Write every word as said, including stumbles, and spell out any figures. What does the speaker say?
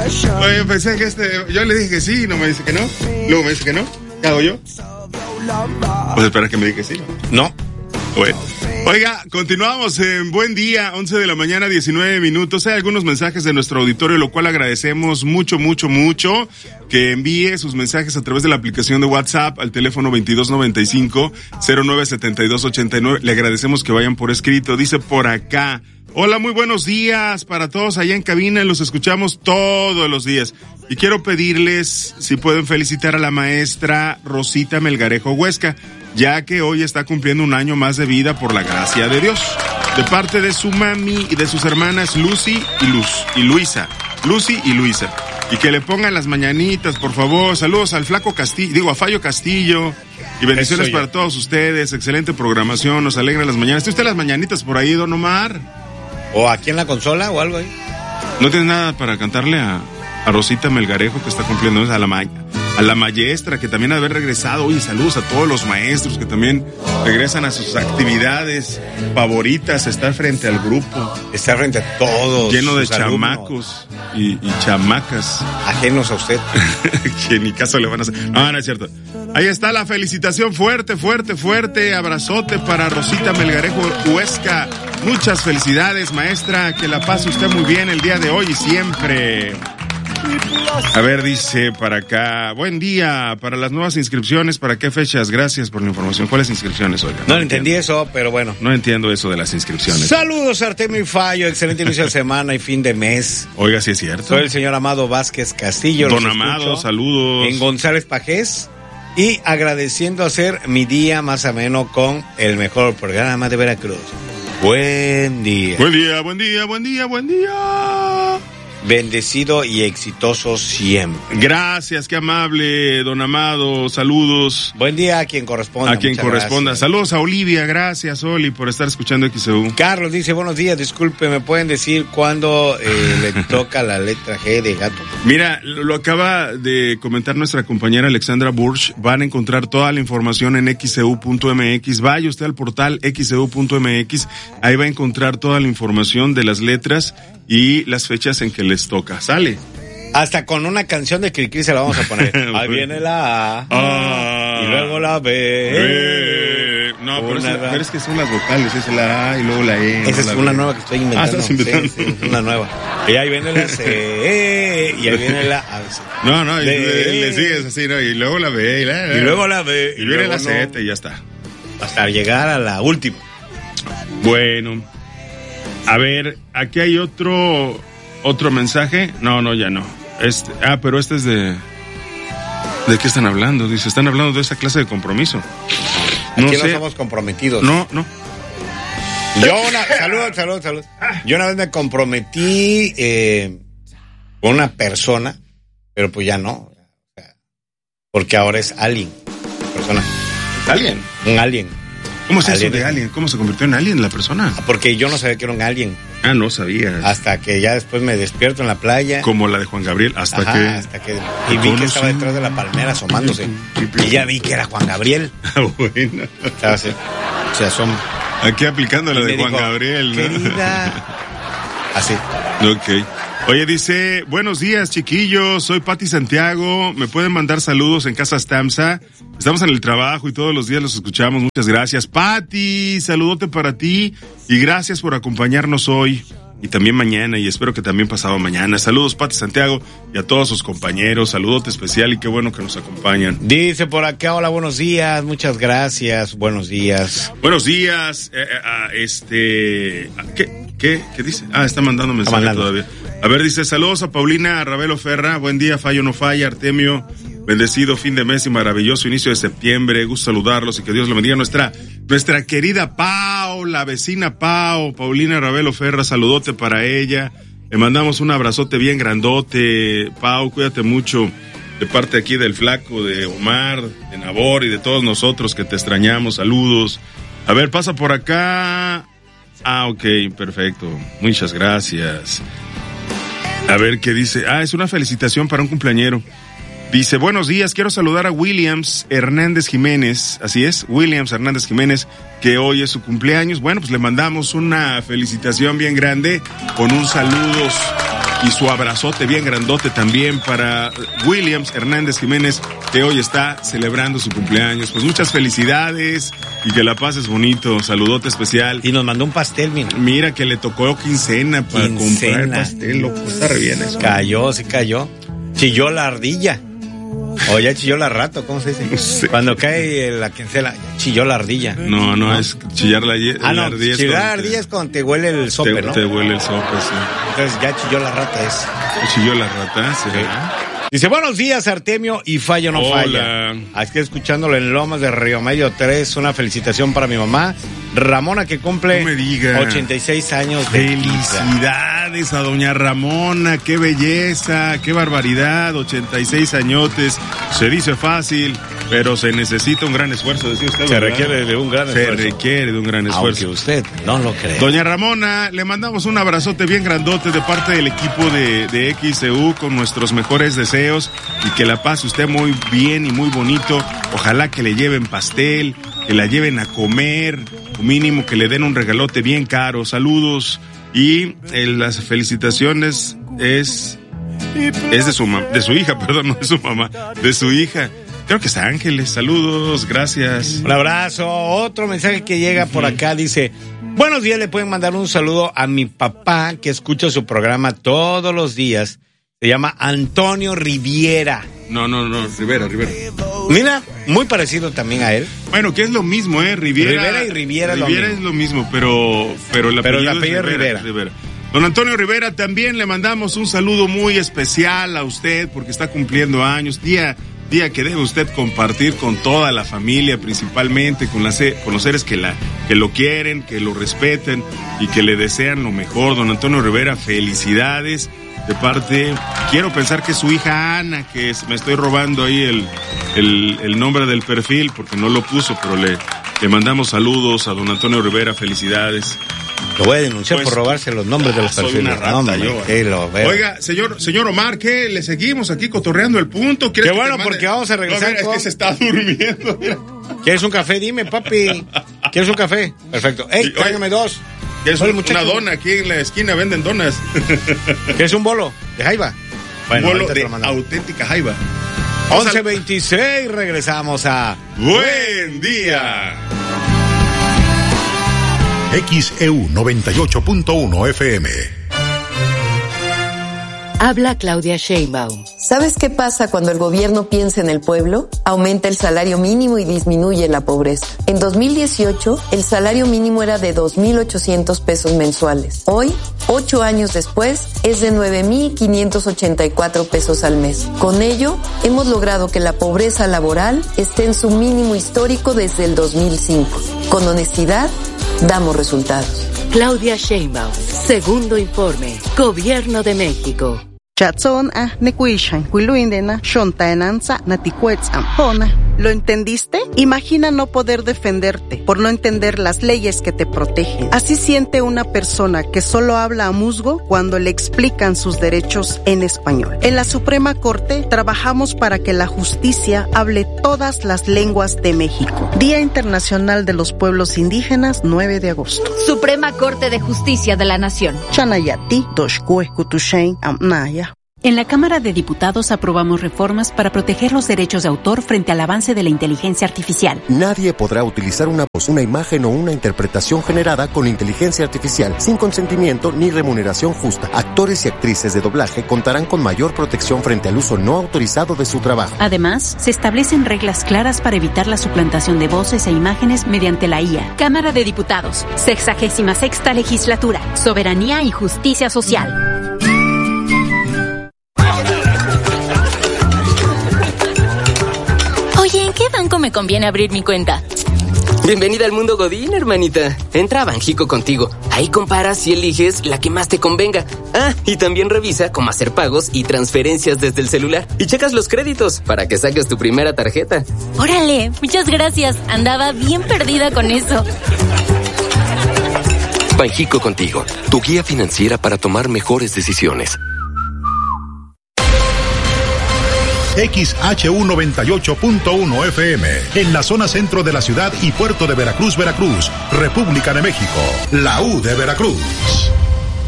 Oye, pensé que este, yo le dije que sí y no me dice que no. Luego me dice que no. ¿Qué hago yo? Pues espera que me diga que sí. No. Bueno. Oiga, continuamos en Buen Día, once de la mañana, diecinueve minutos. Hay algunos mensajes de nuestro auditorio, lo cual agradecemos mucho, mucho, mucho que envíe sus mensajes a través de la aplicación de WhatsApp al teléfono veintidós noventa y cinco, cero nueve setenta y dos ochenta y nueve. Le agradecemos que vayan por escrito. Dice por acá: hola, muy buenos días para todos allá en cabina, los escuchamos todos los días. Y quiero pedirles si pueden felicitar a la maestra Rosita Melgarejo Huesca, ya que hoy está cumpliendo un año más de vida por la gracia de Dios. De parte de su mami y de sus hermanas Lucy y Luz, y Luisa. Lucy y Luisa. Y que le pongan las mañanitas, por favor. Saludos al Flaco Castillo, digo, a Fallo Castillo. Y bendiciones para todos ustedes. Excelente programación, nos alegra las mañanas. ¿Tiene usted las mañanitas por ahí, don Omar? ¿O aquí en la consola o algo ahí? ¿No tienes nada para cantarle a, a Rosita Melgarejo, que está cumpliendo a la mañana? A la maestra, que también ha de haber regresado. Oye, saludos a todos los maestros que también regresan a sus actividades favoritas, estar frente al grupo. Estar frente a todos. Lleno de chamacos y, y chamacas. Ajenos a usted. Que ni caso le van a hacer. No, no es cierto. Ahí está la felicitación fuerte, fuerte, fuerte. Abrazote para Rosita Melgarejo Huesca. Muchas felicidades, maestra. Que la pase usted muy bien el día de hoy y siempre. A ver, dice para acá: buen día, para las nuevas inscripciones, ¿para qué fechas? Gracias por la información. ¿Cuáles inscripciones, oiga? No, no entendí eso, pero bueno. No entiendo eso de las inscripciones. Saludos, Artemio y Fallo, excelente inicio de semana y fin de mes. Oiga, sí es cierto. Soy el señor Amado Vázquez Castillo. Don Amado, saludos. En González Pajés. Y agradeciendo hacer mi día más ameno con el mejor programa de Veracruz. Buen día. Buen día, buen día, buen día, buen día. Bendecido y exitoso siempre. Gracias, qué amable, don Amado, saludos. Buen día a quien corresponda. A quien corresponda. Gracias. Saludos a Olivia, gracias, Oli, por estar escuchando X E U. Carlos dice: buenos días, disculpe, ¿me pueden decir cuándo eh, le toca la letra G de gato? Mira, lo acaba de comentar nuestra compañera Alexandra Burch. Van a encontrar toda la información en x e u punto m x. Vaya usted al portal x e u punto m x. Ahí va a encontrar toda la información de las letras y las fechas en que les toca. Sale. Hasta con una canción de Cricri se la vamos a poner. Ahí viene la A. Ah, y luego la B. B. No, pero es, pero es que son las vocales. Es la A y luego la E. Esa no es la una B. nueva que estoy inventando. Ah, estás inventando. Sí, sí, es una nueva. Y ahí viene la C. Y ahí viene la A. No, no, y le, le sigues así, ¿no? Y luego la B. Y, la, y luego la B. Y, y viene la Z no, y ya está. Hasta llegar a la última. Bueno. A ver, aquí hay otro otro mensaje. No, no, ya no. Este, ah, pero este es de ¿de qué están hablando? Dice, están hablando de esa clase de compromiso. No Aquí sé. No somos comprometidos. No, no. Yo una, salud, salud, salud. Yo una vez me comprometí eh, con una persona, pero pues ya no. Porque ahora es alien. Persona. ¿Alien? Un alien. ¿Cómo es eso de alien? ¿Cómo se convirtió en alien la persona? Porque yo no sabía que era un alien. Ah, no sabía. Hasta que ya después me destierto en la playa. Como la de Juan Gabriel, hasta Ajá, que... hasta que... Y vi que estaba detrás de la palmera asomándose. Y ya vi que era Juan Gabriel. Ah, bueno. Estaba así. Se asoma. Aquí aplicando la de Juan dijo, Gabriel, ¿no? Querida... Así. Ok. Oye, dice, buenos días, chiquillos, soy Pati Santiago, me pueden mandar saludos en Casa Stamsa, estamos en el trabajo y todos los días los escuchamos, muchas gracias. Pati, saludote para ti y gracias por acompañarnos hoy y también mañana y espero que también pasado mañana. Saludos, Pati Santiago, y a todos sus compañeros, saludote especial y qué bueno que nos acompañan. Dice por acá, hola, buenos días, muchas gracias, buenos días. Buenos días, eh, eh, este, ¿qué, qué, qué dice? Ah, está mandando mensaje está mandando. todavía. A ver, dice, saludos a Paulina Ravelo Ferra, buen día, fallo no falla, Artemio, bendecido fin de mes y maravilloso inicio de septiembre, gusto saludarlos y que Dios lo bendiga. Nuestra, nuestra querida Pau, la vecina Pau, Paulina Ravelo Ferra, saludote para ella, le mandamos un abrazote bien grandote, Pau, cuídate mucho, de parte aquí del flaco, de Omar, de Nabor y de todos nosotros que te extrañamos, saludos. A ver, pasa por acá, ah, ok, perfecto, muchas gracias. A ver qué dice. Ah, es una felicitación para un cumpleañero. Dice, buenos días, quiero saludar a Williams Hernández Jiménez. Así es, Williams Hernández Jiménez, que hoy es su cumpleaños. Bueno, pues le mandamos una felicitación bien grande con un saludos y su abrazote bien grandote también para Williams Hernández Jiménez, que hoy está celebrando su cumpleaños. Pues muchas felicidades y que la pases bonito. Saludote especial. Y nos mandó un pastel, mira. Mira que le tocó quincena para Quincena. comprar pastel, loco. Está re bien eso. Cayó, sí cayó. Chilló la ardilla. O ya chilló la rata, ¿cómo se dice? Sí. Cuando cae la quincena, chilló la ardilla. No, no, es chillar la, Ah, la no, ardilla. chillar la cuando ardilla es cuando te huele el sope, te, ¿no? te huele el sope, sí. Entonces ya chilló la rata es. Chilló la rata, sí. Dice, buenos días, Artemio, y falla no Hola. falla. Aquí escuchándolo en Lomas de Río Medio tres, una felicitación para mi mamá, Ramona, que cumple No me diga. ochenta y seis años de vida. Felicidades a doña Ramona, qué belleza, qué barbaridad, ochenta y seis añotes. Se dice fácil, pero se necesita un gran esfuerzo, decía usted. Se ¿verdad? requiere de un gran Se esfuerzo. requiere de un gran esfuerzo. Aunque usted no lo cree. Doña Ramona, le mandamos un abrazote bien grandote de parte del equipo de, de X C U con nuestros mejores deseos y que la pase usted muy bien y muy bonito. Ojalá que le lleven pastel, que la lleven a comer, o mínimo que le den un regalote bien caro. Saludos y eh, las felicitaciones es es de su mam- de su hija, perdón, no de su mamá, de su hija. Creo que es Ángeles. Saludos, gracias. Un abrazo. Otro mensaje que llega por acá dice, buenos días, le pueden mandar un saludo a mi papá que escucha su programa todos los días. Se llama Antonio Riviera. No, no, no, Rivera, Rivera. Mira, muy parecido también a él. Bueno, que es lo mismo, ¿eh? Riviera, Rivera y Riviera es lo Riviera mismo. es lo mismo, pero, pero el Pero apellido, el apellido es es Rivera, Rivera. Don Antonio Rivera, también le mandamos un saludo muy especial a usted porque está cumpliendo años. Día, día que debe usted compartir con toda la familia, principalmente con, las, con los seres que, la, que lo quieren, que lo respeten y que le desean lo mejor. Don Antonio Rivera, felicidades. De parte, quiero pensar que es su hija Ana, que es, me estoy robando ahí el, el, el nombre del perfil porque no lo puso, pero le, le mandamos saludos a don Antonio Rivera, felicidades. Lo voy a denunciar Pues, por robarse los nombres de los soy perfiles. una rata, No, hombre, yo. que lo veo. Oiga, señor, señor Omar, ¿qué? Le seguimos aquí cotorreando el punto. Qué ¿Quieres que bueno, te mande? porque vamos a regresar No, mira, con- es que se está durmiendo, mira. ¿Quieres un café? Dime, papi. ¿Quieres un café? Perfecto. Ey, Sí, oye, tráigame dos. Es Oye, un- muchacho. una dona, aquí en la esquina venden donas. ¿Quieres un bolo de jaiba? Bueno, Bolo ahorita te de lo mandamos. auténtica jaiba. Vamos once al- veintiséis, regresamos a... Buen día. X E U noventa y ocho punto uno F M. Habla Claudia Sheinbaum. ¿Sabes qué pasa cuando el gobierno piensa en el pueblo? Aumenta el salario mínimo y disminuye la pobreza. En dos mil dieciocho, el salario mínimo era de dos mil ochocientos pesos mensuales. Hoy, ocho años después, es de nueve mil quinientos ochenta y cuatro pesos al mes. Con ello, hemos logrado que la pobreza laboral esté en su mínimo histórico desde el dos mil cinco. Con honestidad, damos resultados. Claudia Sheinbaum. Segundo informe. Gobierno de México. Chatson a nekuishan, huiluindena, shontaenanza, natikuetzam, hona. ¿Lo entendiste? Imagina no poder defenderte por no entender las leyes que te protegen. Así siente una persona que solo habla a musgo cuando le explican sus derechos en español. En la Suprema Corte trabajamos para que la justicia hable todas las lenguas de México. Día Internacional de los Pueblos Indígenas, nueve de agosto. Suprema Corte de Justicia de la Nación. Chanayati, doshkue kutushain amnaya. En la Cámara de Diputados aprobamos reformas para proteger los derechos de autor frente al avance de la inteligencia artificial. Nadie podrá utilizar una voz, una imagen o una interpretación generada con inteligencia artificial sin consentimiento ni remuneración justa. Actores y actrices de doblaje contarán con mayor protección frente al uso no autorizado de su trabajo. Además, se establecen reglas claras para evitar la suplantación de voces e imágenes mediante la I A. Cámara de Diputados. Sexagésima sexta Legislatura. Soberanía y Justicia Social. Oye, ¿en qué banco me conviene abrir mi cuenta? Bienvenida al mundo Godín, hermanita. Entra a Banjico contigo. Ahí comparas y eliges la que más te convenga. Ah, y también revisa cómo hacer pagos y transferencias desde el celular. Y checas los créditos para que saques tu primera tarjeta. Órale, muchas gracias. Andaba bien perdida con eso. Banjico contigo, tu guía financiera para tomar mejores decisiones. X H U noventa y ocho punto uno F M, en la zona centro de la ciudad y puerto de Veracruz, Veracruz, República de México, la U de Veracruz.